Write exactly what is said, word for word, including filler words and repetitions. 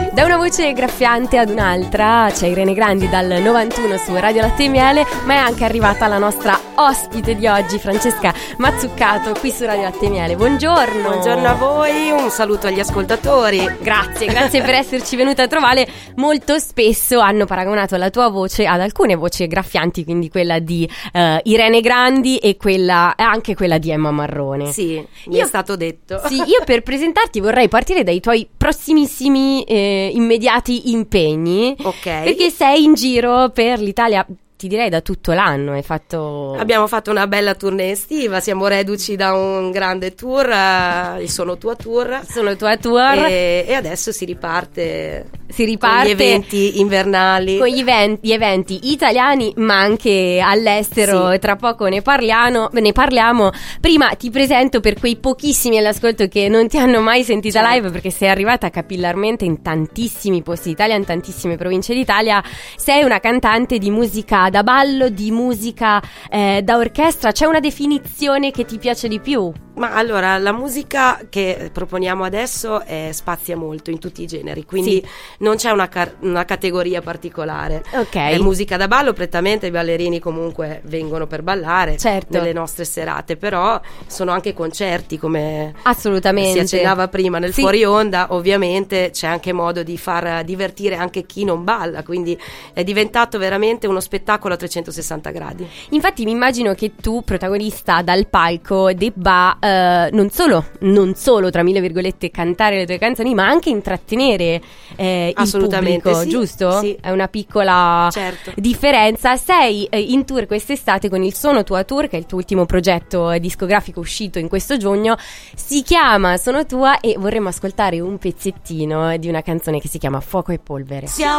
Da una voce graffiante ad un'altra c'è Irene Grandi dal novantuno su Radio Latte e Miele, ma è anche arrivata la nostra ospite di oggi, Francesca Mazzuccato, qui su Radio Latte e Miele. Buongiorno. Buongiorno a voi, un saluto agli ascoltatori. Grazie, grazie per esserci venuta a trovare. Molto spesso hanno paragonato la tua voce ad alcune voci graffianti, quindi quella di uh, Irene Grandi e quella anche quella di Emma Marrone. Sì, mi io, è stato detto. Sì, io per presentarti vorrei partire dai tuoi prossimissimi eh, immediati impegni. Ok. Perché sei in giro per l'Italia, ti direi da tutto l'anno. Hai fatto... Abbiamo fatto una bella tournée estiva, siamo reduci da un grande tour, uh, il Sono Tua Tour. Sono Tua Tour. E, e adesso si riparte. Si riparte con gli eventi invernali. Con gli eventi, gli eventi italiani, ma anche all'estero. Sì. Tra poco ne parliamo, ne parliamo. Prima ti presento per quei pochissimi all'ascolto che non ti hanno mai sentita certo. live, perché sei arrivata capillarmente in tantissimi posti d'Italia, in tantissime province d'Italia. Sei una cantante di musica da ballo, di musica eh, da orchestra. C'è una definizione che ti piace di più? Ma allora, la musica che proponiamo adesso è, spazia molto in tutti i generi, quindi sì. non c'è una, car- una categoria particolare. Ok. È musica da ballo, prettamente i ballerini comunque vengono per ballare certo. nelle nostre serate, però sono anche concerti, come assolutamente si accennava prima nel sì. fuori onda. Ovviamente c'è anche modo di far divertire anche chi non balla, quindi è diventato veramente uno spettacolo a trecentosessanta gradi. Infatti mi immagino che tu, protagonista dal palco, debba Uh, non solo, non solo tra mille virgolette cantare le tue canzoni, ma anche intrattenere eh, il pubblico, sì, giusto? Sì. È una piccola certo. differenza. Sei eh, in tour quest'estate con il Sono Tua Tour, che è il tuo ultimo progetto discografico uscito in questo giugno. Si chiama Sono Tua e vorremmo ascoltare un pezzettino di una canzone che si chiama Fuoco e Polvere. Siamo